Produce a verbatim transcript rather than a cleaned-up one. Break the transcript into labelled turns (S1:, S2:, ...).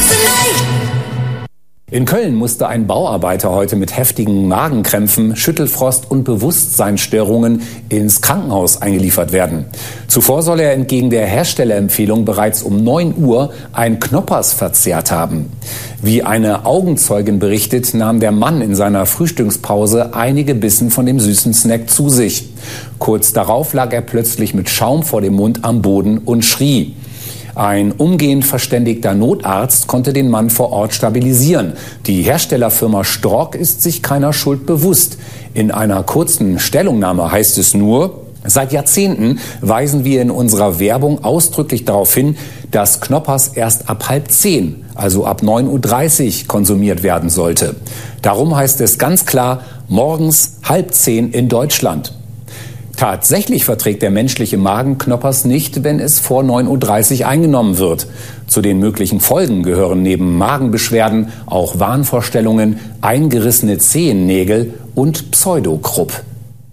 S1: In Köln musste ein Bauarbeiter heute mit heftigen Magenkrämpfen, Schüttelfrost und Bewusstseinsstörungen ins Krankenhaus eingeliefert werden. Zuvor soll er entgegen der Herstellerempfehlung bereits um neun Uhr ein Knoppers verzehrt haben. Wie eine Augenzeugin berichtet, nahm der Mann in seiner Frühstückspause einige Bissen von dem süßen Snack zu sich. Kurz darauf lag er plötzlich mit Schaum vor dem Mund am Boden und schrie. Ein umgehend verständigter Notarzt konnte den Mann vor Ort stabilisieren. Die Herstellerfirma Stork ist sich keiner Schuld bewusst. In einer kurzen Stellungnahme heißt es nur: Seit Jahrzehnten weisen wir in unserer Werbung ausdrücklich darauf hin, dass Knoppers erst ab halb zehn, also ab neun Uhr dreißig, konsumiert werden sollte. Darum heißt es ganz klar, morgens halb zehn in Deutschland. Tatsächlich verträgt der menschliche Magen Knoppers nicht, wenn es vor neun Uhr dreißig eingenommen wird. Zu den möglichen Folgen gehören neben Magenbeschwerden auch Wahnvorstellungen, eingerissene Zehennägel und Pseudokrupp.